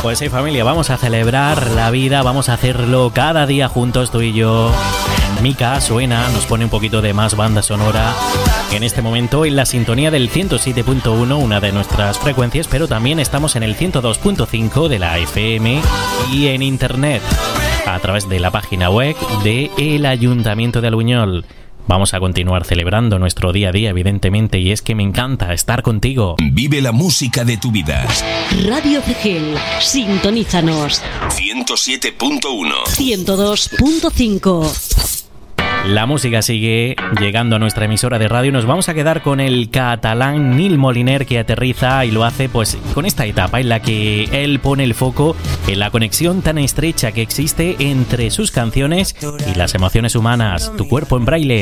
Pues sí, familia, vamos a celebrar la vida, vamos a hacerlo cada día juntos tú y yo. Mika suena, nos pone un poquito de más banda sonora en este momento en la sintonía del 107.1, una de nuestras frecuencias, pero también estamos en el 102.5 de la FM y en internet a través de la página web del Ayuntamiento de Albuñol. Vamos a continuar celebrando nuestro día a día, evidentemente, y es que me encanta estar contigo. Vive la música de tu vida. Radio Cegel, sintonízanos. 107.1 102.5. La música sigue llegando a nuestra emisora de radio. Nos vamos a quedar con el catalán Nil Moliner, que aterriza y lo hace pues con esta etapa en la que él pone el foco en la conexión tan estrecha que existe entre sus canciones y las emociones humanas. Tu cuerpo en braille.